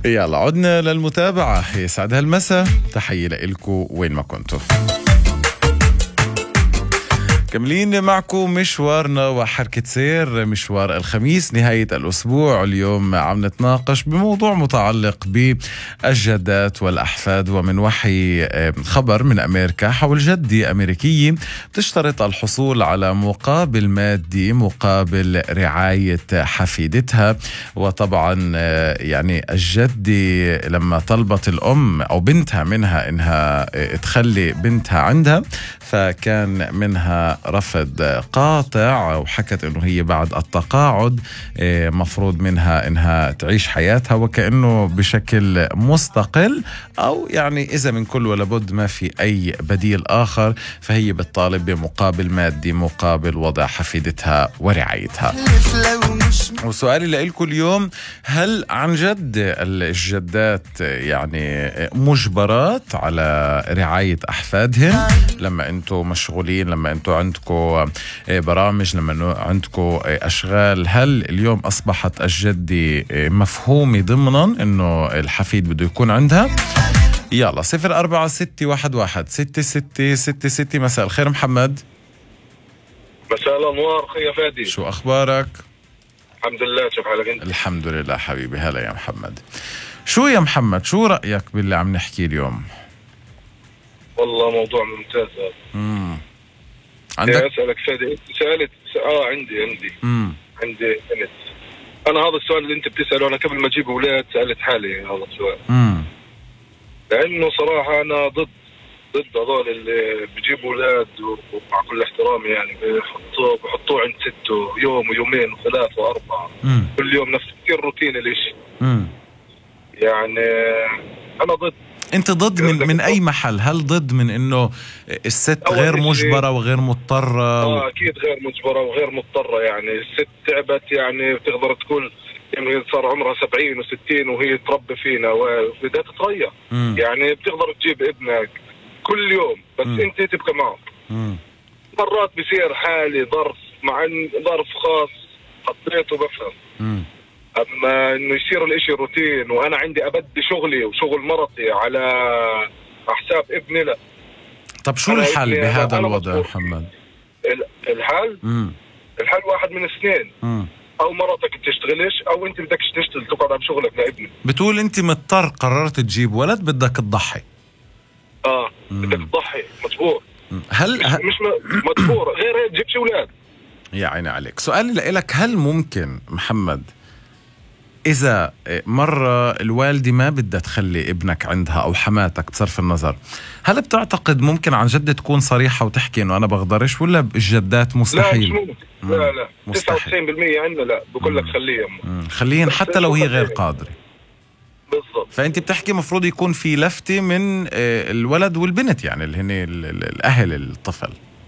يلا عدنا للمتابعة. يسعد هالمساء، تحية لإلكو وين ما كنتوا. كملين معكم مشوارنا وحركة سير، مشوار الخميس نهاية الأسبوع. اليوم عم نتناقش بموضوع متعلق بالجدات والأحفاد، ومن وحي خبر من أمريكا حول جدة أمريكية بتشترط الحصول على مقابل مادي مقابل رعاية حفيدتها. وطبعا يعني الجدة لما طلبت الأم أو بنتها منها إنها تخلي بنتها عندها، فكان منها رفض قاطع، وحكت انه هي بعد التقاعد مفروض منها انها تعيش حياتها وكأنه بشكل مستقل، او يعني اذا من كل ولا بد ما في اي بديل اخر، فهي بتطالب بمقابل مادي مقابل وضع حفيدتها ورعايتها. وسؤالي لإلكم اليوم، هل عن جد الجدات يعني مجبرات على رعاية أحفادهن لما أنتوا مشغولين، لما أنتوا عندكم برامج، لما عندكم أشغال؟ هل اليوم أصبحت الجدة مفهومة ضمنا أنه الحفيد بده يكون عندها؟ يلا 0461166666. مساء الخير محمد. مساء الأنوار خي فادي، شو أخبارك؟ الحمد لله، شوف حالك انت؟ الحمد لله حبيبي. هلا يا محمد. شو يا محمد، شو رأيك باللي عم نحكي اليوم؟ والله موضوع ممتاز هذا. عندك؟ أسألك فادي، انت سألت عندي بنت. انا هذا السؤال اللي انت بتسأله انا قبل ما اجيب اولاد سألت حالي هذا السؤال. لانه صراحة انا ضد هذول اللي بيجيبوا اولاد، ومع كل احترامي يعني بحطوه عند سته يوم ويومين وثلاث واربعة، كل يوم نفس كثير روتين الاشي. يعني انا ضد. انت ضد من اي محل؟ هل ضد من انه الست غير مجبرة وغير مضطرة؟ اكيد غير مجبرة وغير مضطرة. يعني الست تعبت، يعني بتقدر تقول يعني صار عمرها 70 و60 وهي تربي فينا وبدها تتريح. يعني بتقدر تجيب ابنك كل يوم، بس انت تبقى معه. مرات بصير حالي ظرف، مع ظرف خاص حطيته بفهم. اما انه يصير الاشي روتين وانا عندي ابدي شغلي وشغل مرتي على حساب ابني، لا. طب شو الحل بهذا الوضع محمد؟ الحل واحد من اثنين. او مرتك بتشتغلش، او انت بدكش تشتغل تقعد على شغلك لابنك. بتقول انت مضطر، قررت تجيب ولد، بدك تضحي. بدك تضحي، مجبور. مش مجبور، غير هيك تجيبش اولاد. يا عيني عليك. سؤالي لك، هل ممكن محمد إذا مرة الوالدة ما بدها تخلي ابنك عندها أو حماتك بصرف النظر، هل بتعتقد ممكن عن جد تكون صريحة وتحكي إنه أنا بقدرش، ولا الجدات مستحيل؟ لا مش ممكن. لا 99% عندنا لا، بقول لك خليهم حتى لو هي غير قادرة. بالضبط. فأنت بتحكي مفروض يكون في لفتة من الولد والبنت، يعني اللي هن الأهل الطفل.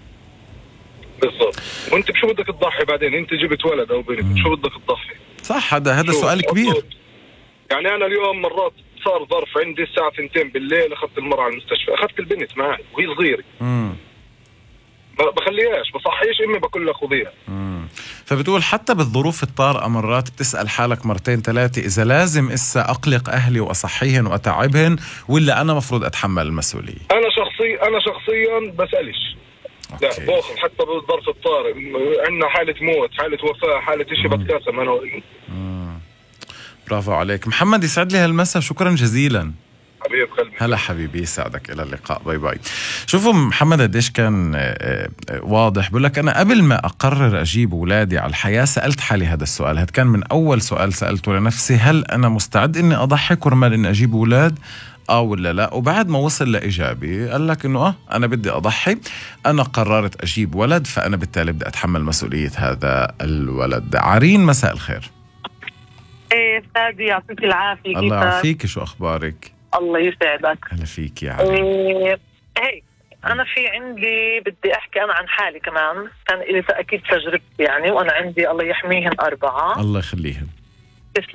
بالضبط. وانت بشو بدك تضحي بعدين؟ انت جبت ولد او بنت، شو بدك تضحي؟ صح، هذا سؤال كبير. يعني انا اليوم مرات صار ظرف عندي الساعة 2 بالليل، اخذت المرأة على المستشفى، اخذت البنت معي وهي صغيرة. ما بخليهاش، بصحيش امي، بقول لها خذيها. فبتقول حتى بالظروف الطارئة مرات بتسأل حالك مرتين ثلاثة إذا لازم أقلق أهلي وأصحيهن وأتعبهن، ولا أنا مفروض أتحمل المسؤولية. أنا شخصيا بسألش. لا باخذ حتى بالظرف الطارئ. عندنا حالة موت، حالة وفاة، حالة إشي، بتكاسم أنا وإنت. برافو عليك محمد. يسعد لي هالمساء، شكرا جزيلا حبيب قلبي. هلا حبيبي، يسعدك. إلى اللقاء، باي باي. شوفوا محمد قديش كان واضح. بقول لك أنا قبل ما أقرر أجيب أولادي على الحياة سألت حالي هذا السؤال. هذا كان من أول سؤال سألته لنفسي، هل أنا مستعد إني أضحي كرمال إني أجيب أولاد ولا لا؟ وبعد ما وصل لإجابة قال لك إنه أنا بدي أضحي، أنا قررت أجيب ولد، فأنا بالتالي بدي أتحمل مسؤولية هذا الولد. عرين، مساء الخير. ايه فادي، يعطيك العافية. الله يعافيك، شو أخبارك؟ الله يسعدك. هلا فيك يا عرين. هيك أنا في عندي بدي أحكي أنا عن حالي كمان، كان إلي أكيد تجربتي يعني، وأنا عندي الله يحميهم 4. الله يخليهم.